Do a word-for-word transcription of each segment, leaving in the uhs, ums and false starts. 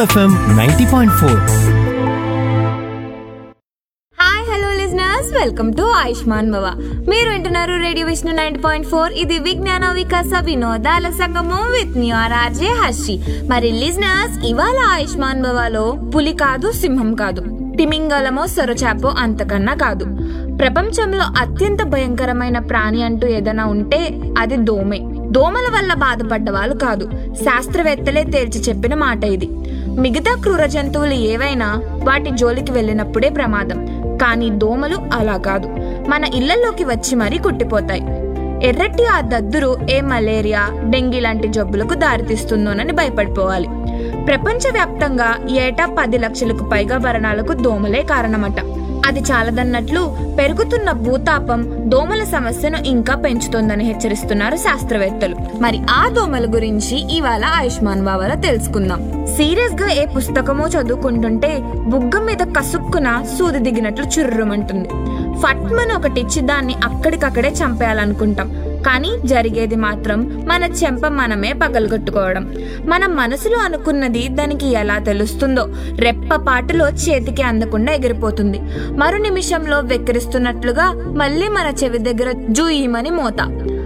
FM ninety point four. Welcome to Ayushman భవ. మీరు వింటున్నారు radio Vishnu ninety point four. ఇది విజ్ఞాన వికాస వినోదాల సంగమం విత్ మీ ఆర్జే హర్షి. మరి లిజనర్స్, ఇవాళ ఆయుష్మాన్ భవలో పులి కాదు, సింహం కాదు, తిమింగలమో సొరచాపో అంతకన్నా కాదు, ప్రపంచంలో అత్యంత భయంకరమైన ప్రాణి అంటూ ఏదైనా ఉంటే అది దోమే. దోమల వల్ల బాధపడ్డ వాళ్ళు కాదు, శాస్త్రవేత్తలే తేల్చి చెప్పిన మాట ఇది. మిగతా క్రూర జంతువులు ఏవైనా వాటి జోలికి వెళ్ళినప్పుడే ప్రమాదం, కానీ దోమలు అలా కాదు, మన ఇళ్లలోకి వచ్చి మరీ కుట్టిపోతాయి. ఎర్రటి ఆ దద్దురు ఏ మలేరియా, డెంగీ లాంటి జబ్బులకు దారితీస్తుందోనని భయపడిపోవాలి. ప్రపంచవ్యాప్తంగా ఏటా పది లక్షలకు పైగా మరణాలకు దోమలే కారణమట. అది చాలదన్నట్లు పెరుగుతున్న భూతాపం దోమల సమస్యను ఇంకా పెంచుతోందని హెచ్చరిస్తున్నారు శాస్త్రవేత్తలు. మరి ఆ దోమల గురించి ఇవాళ ఆయుష్మాన్ బావాలో తెలుసుకుందాం. సీరియస్ గా ఏ పుస్తకమో చదువుకుంటుంటే బుగ్గ మీద కసుక్కున సూది దిగినట్లు చుర్రుమంటుంది. ఫట్మన్ ఒకటిచ్చి దాన్ని అక్కడికక్కడే చంపేయాలనుకుంటాం, కానీ జరిగేది మాత్రం మన చెంప మనమే పగలగొట్టుకోవడం. మన మనసులో అనుకున్నది దానికి ఎలా తెలుస్తుందో రెప్పపాటులో చేతికి అందకుండా ఎగిరిపోతుంది. మరో నిమిషంలో వెక్కిరిస్తున్నట్లుగా మళ్ళీ మన చెవి దగ్గర జూయిమని మోత.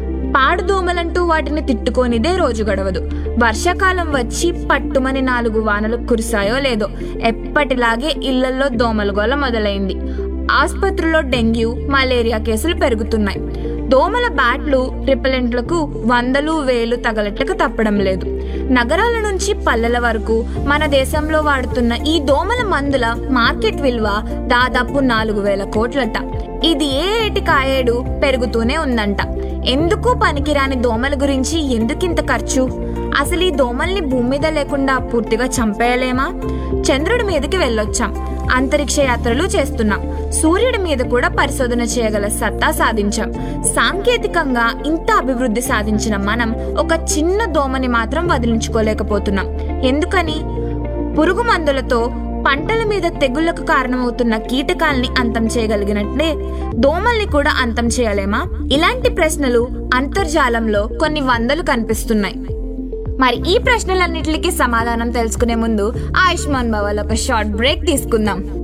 పాడుదోమలంటూ వాటిని తిట్టుకోనిదే రోజు గడవదు. వర్షాకాలం వచ్చి పట్టుమని నాలుగు వానలు కురిసాయో లేదో ఎప్పటిలాగే ఇళ్లల్లో దోమల గోల మొదలైంది. ఆసుపత్రుల్లో డెంగ్యూ, మలేరియా కేసులు పెరుగుతున్నాయి. దోమల బ్యాట్లు, రిపెలెంట్లకు వందలు వేలు తగలట్లకు తప్పడం లేదు. నగరాల నుంచి పల్లెల వరకు మన దేశంలో వాడుతున్న ఈ దోమల మందుల మార్కెట్ విలువ దాదాపు నాలుగు వేల కోట్లట. ఇది ఏ ఏటికాయేడు పెరుగుతూనే ఉందంట. ఎందుకు పనికిరాని దోమల గురించి ఎందుకింత ఖర్చు? అసలు ఈ దోమల్ని భూమి మీద లేకుండా పూర్తిగా చంపేయలేమా? చంద్రుడి మీదకి వెళ్ళొచ్చాం, అంతరిక్ష యాత్రలు చేస్తున్నాం, సూర్యుడి మీద కూడా పరిశోధన చేయగల సత్తా సాధించాం. సాంకేతికంగా ఇంత అభివృద్ధి సాధించిన మనం ఒక చిన్న దోమని మాత్రం వదిలించుకోలేకపోతున్నాం. ఎందుకని? పురుగు మందులతో పంటల మీద తెగుళ్లకు కారణమవుతున్న కీటకాల్ని అంతం చేయగలిగినట్లే దోమల్ని కూడా అంతం చేయలేమా? ఇలాంటి ప్రశ్నలు అంతర్జాలంలో కొన్ని వందలు కనిపిస్తున్నాయి. మరి ఈ ప్రశ్నలన్నిటికీ సమాధానం తెలుసుకునే ముందు ఆయుష్మాన్ భవాలో ఒక షార్ట్ బ్రేక్ తీసుకుందాం.